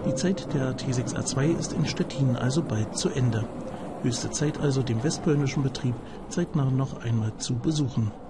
Die Zeit der T6A2 ist in Stettin also bald zu Ende. Höchste Zeit also, den westpolnischen Betrieb zeitnah noch einmal zu besuchen.